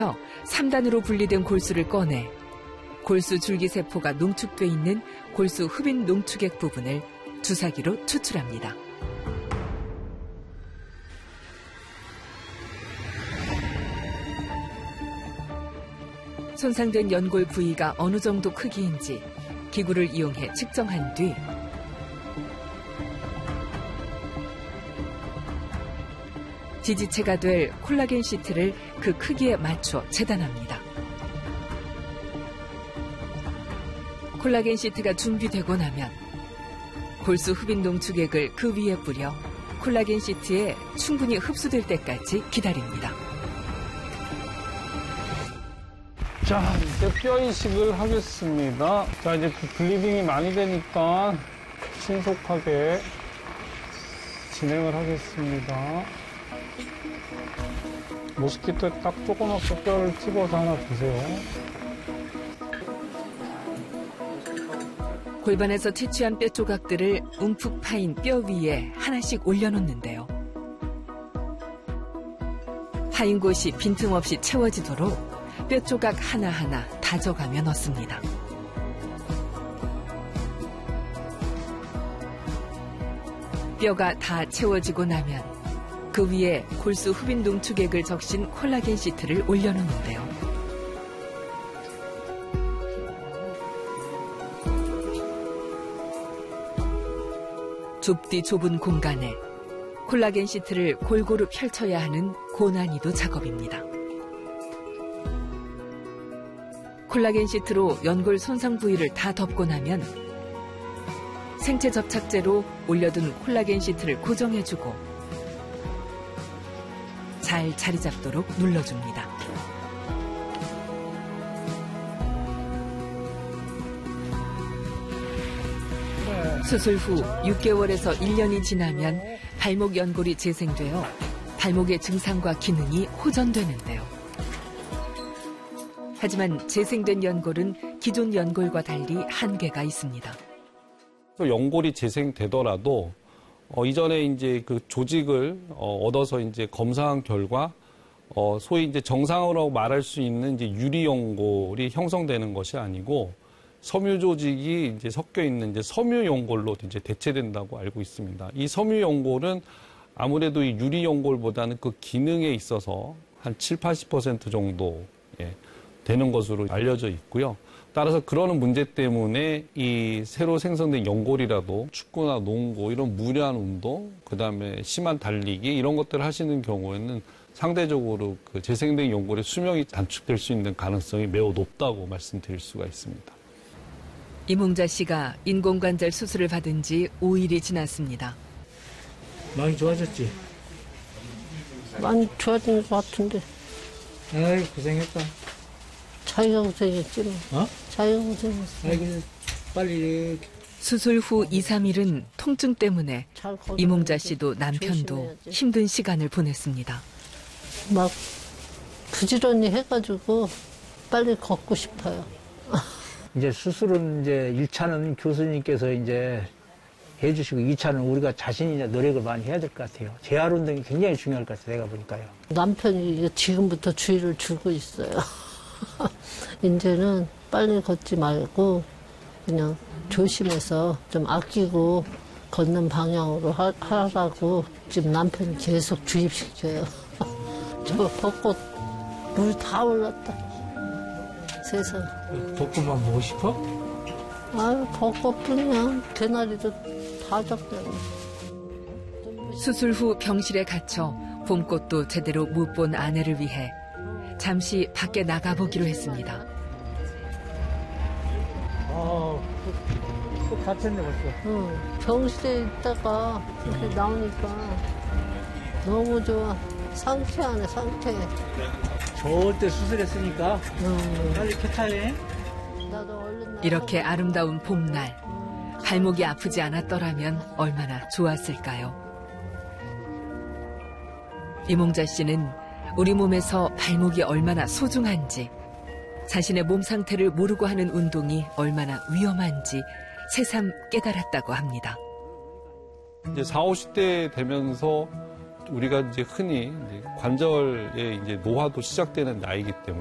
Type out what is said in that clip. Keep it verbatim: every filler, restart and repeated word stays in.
삼 단으로 분리된 골수를 꺼내 골수 줄기세포가 농축돼 있는 골수 흡인 농축액 부분을 주사기로 추출합니다. 손상된 연골 부위가 어느 정도 크기인지 기구를 이용해 측정한 뒤 지지체가 될 콜라겐 시트를 그 크기에 맞춰 재단합니다. 콜라겐 시트가 준비되고 나면 골수 흡인 농축액을 그 위에 뿌려 콜라겐 시트에 충분히 흡수될 때까지 기다립니다. 자, 이제 뼈 이식을 하겠습니다. 자, 이제 블리딩이 많이 되니까 신속하게 진행을 하겠습니다. 모스키토에 딱 조그맣게 뼈를 집어서 하나 주세요. 골반에서 채취한 뼈 조각들을 움푹 파인 뼈 위에 하나씩 올려놓는데요. 파인 곳이 빈틈없이 채워지도록 뼈 조각 하나하나 다져가며 넣습니다. 뼈가 다 채워지고 나면 그 위에 골수 흡인 농축액을 적신 콜라겐 시트를 올려놓는데요. 좁디 좁은 공간에 콜라겐 시트를 골고루 펼쳐야 하는 고난이도 작업입니다. 콜라겐 시트로 연골 손상 부위를 다 덮고 나면 생체 접착제로 올려둔 콜라겐 시트를 고정해주고 잘 자리 잡도록 눌러줍니다. 수술 후 육 개월에서 일 년이 지나면 발목 연골이 재생되어 발목의 증상과 기능이 호전되는데요. 하지만 재생된 연골은 기존 연골과 달리 한계가 있습니다. 연골이 재생되더라도 어, 이전에 이제 그 조직을 어, 얻어서 이제 검사한 결과 어, 소위 이제 정상으로 말할 수 있는 이제 유리 연골이 형성되는 것이 아니고 섬유 조직이 이제 섞여 있는 이제 섬유 연골로 이제 대체된다고 알고 있습니다. 이 섬유 연골은 아무래도 이 유리 연골보다는 그 기능에 있어서 한 칠, 팔십 퍼센트 정도 예, 되는 것으로 알려져 있고요. 따라서 그러는 문제 때문에 이 새로 생성된 연골이라도 축구나 농구 이런 무리한 운동, 그다음에 심한 달리기 이런 것들을 하시는 경우에는 상대적으로 그 재생된 연골의 수명이 단축될 수 있는 가능성이 매우 높다고 말씀드릴 수가 있습니다. 이몽자 씨가 인공관절 수술을 받은 지 오 일이 지났습니다. 많이 좋아졌지? 많이 좋아진 것 같은데. 아이, 고생했다. 자기가 고생했지 뭐. 어? 자기가 고생했어. 아이고, 빨리. 수술 후 이, 삼 일은 통증 때문에 이몽자 씨도 남편도 조심해야지. 힘든 시간을 보냈습니다. 막 부지런히 해가지고 빨리 걷고 싶어요. 이제 수술은 이제 일 차는 교수님께서 이제 해주시고 이 차는 우리가 자신이 이제 노력을 많이 해야 될 것 같아요. 재활 운동이 굉장히 중요할 것 같아요. 내가 보니까요. 남편이 지금부터 주의를 주고 있어요. 이제는 빨리 걷지 말고 그냥 조심해서 좀 아끼고 걷는 방향으로 하, 하라고 지금 남편이 계속 주입시켜요. 저 벚꽃 물 다 올랐다. 세상. 벚꽃만 보고 싶어? 아유, 벚꽃뿐이야. 개나리도 다 졌대요. 수술 후 병실에 갇혀 봄꽃도 제대로 못 본 아내를 위해 잠시 밖에 나가보기로 했습니다. 아, 꼭 다쳤네 벌써. 응, 병실에 있다가 이렇게 나오니까 너무 좋아. 상쾌하네, 상쾌해. 저때 수술했으니까 응. 빨리 쾌차해. 나도 얼른 나가. 이렇게 아름다운 봄날, 발목이 아프지 않았더라면 얼마나 좋았을까요? 이몽자 씨는 우리 몸에서 발목이 얼마나 소중한지, 자신의 몸 상태를 모르고 하는 운동이 얼마나 위험한지 새삼 깨달았다고 합니다. 이제 사오십 대 되면서 우리가 이제 흔히 이제 관절의 이제 노화도 시작되는 나이기 때문에